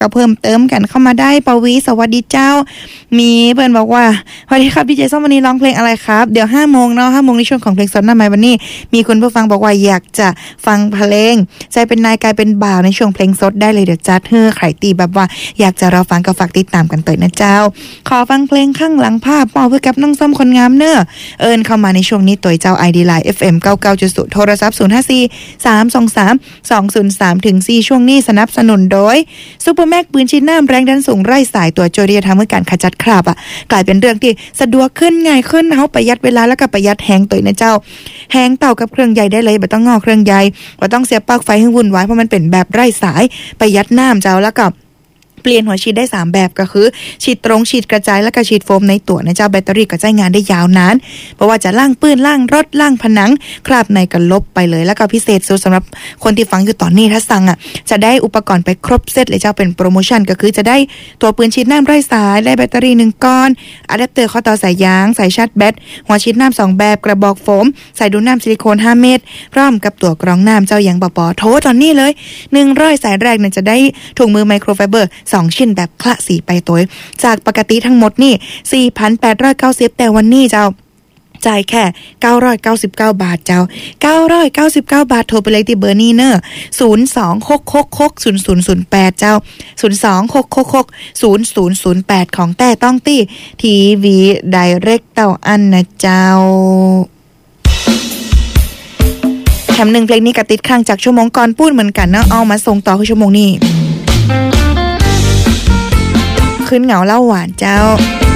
ก็เพิ่มเติมกันเข้ามาได้ปวีสวัสดีเจ้ามีเพื่อนบอกว่าสวัสดีครับดีเจส้มวันนี้ร้องเพลงอะไรครับเดี๋ยว5 โมงเนาะ5 โมงในช่วงของเพลงสดหน้าใหม่วันนี้มีคุณผู้ฟังบอกว่าอยากจะฟังเพลงใจเป็นนายกลายเป็นบ่าวในช่วงเพลงสดได้เลยเดี๋ยวจัดใครตีแบบว่าอยากจะรอฟังก็ฝากติดตามกันต่อนะเจ้าขอฟังเพลงข้างหลังภาพมอบเพื่อกับน้องส้มคนงามเนอะเอิญเข้ามาในช่วงนี้ตัวเจ้า ID Line FM 99.0โทรศัพท์054-323-203-4ช่วงนี้สนับสนุนโดยซูเปอร์แม็กปืนฉีดน้ำแรงดันสูงไร้สายตัวโจเรียทำให้การขจัดคราบกลายเป็นเรื่องที่สะดวกขึ้นง่ายขึ้นเฮาประหยัดเวลาแล้วก็ประหยัดแฮงตัวนะเจ้าแฮงเต่ากับเครื่องใยได้เลยบ่ต้องงอเครื่องใยบ่ต้องเสียบปลั๊กไฟให้วุ่นวายเพราะมันเป็นแบบไร้สายประหยัดน้ำเจ้าแล้วก็เปลี่ยนหัวฉีดได้3แบบก็คือฉีดตรงฉีดกระจายและก็ฉีดโฟมในตัวนะเจ้าแบตเตอรี่ก็ใช้งานได้ยาวนานเพราะว่าจะล้างปืนล้างรถล้างผนังคราบในก็ลบไปเลยแล้วก็พิเศษสุดสำหรับคนที่ฟังอยู่ตอนนี้ถ้าสั่งจะได้อุปกรณ์ไปครบเซตเลยเจ้าเป็นโปรโมชั่นก็คือจะได้ตัวปืนฉีดน้ำไร้สายได้แบตเตอรี่1ก้อนอะแดปเตอร์ข้อต่อสายยางสายชาร์จแบตหัวฉีดน้ำ2แบบกระบอกโฟมใส่ดูดน้ำซิลิโคน5 เม็ดพร้อมกับตัวกรองน้ำเจ้ายังปอโทรตอนนี้เลย100สายแรกเนี่ยจะได้ถุงมือไมโครไฟเบอร์2ชิ้นแบบคละสีไปตัวจากปกติทั้งหมดนี่ 4,890 แต่วันนี้เจ้าจ่ายแค่999 บาทเจ้า999 บาทโทรไปเลยที่เบอร์นี้เนอะ026660008เจ้า026660008ของแต่ต้องตี้ทีวีไดเรกเต้าอันนะเจ้าแถม1เพลงนี้ก็ติดค้างจากชั่วโมงก่อนพูดเหมือนกันเนาะเอามาส่งต่อคือชั่วโมงนี้ขึ้นเหงาเล่าหวานเจ้า